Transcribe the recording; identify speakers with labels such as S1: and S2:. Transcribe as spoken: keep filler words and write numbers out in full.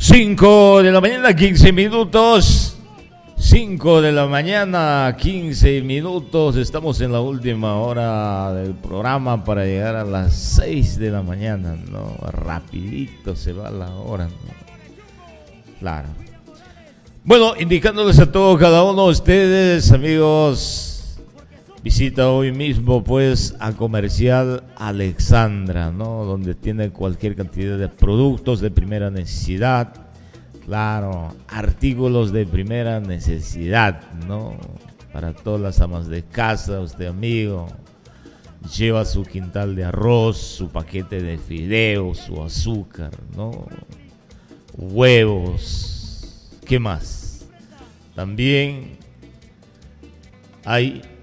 S1: cinco de la mañana, quince minutos. cinco de la mañana, quince minutos. Estamos en la última hora del programa para llegar a las seis de la mañana, ¿no? Rapidito se va la hora, ¿no? Claro. Bueno, indicándoles a todos, cada uno de ustedes, amigos, visita hoy mismo, pues, a Comercial Alexandra, ¿no? Donde tiene cualquier cantidad de productos de primera necesidad. Claro, artículos de primera necesidad, ¿no? Para todas las amas de casa, usted amigo, lleva su quintal de arroz, su paquete de fideos, su azúcar, ¿no? Huevos, ¿qué más? También hay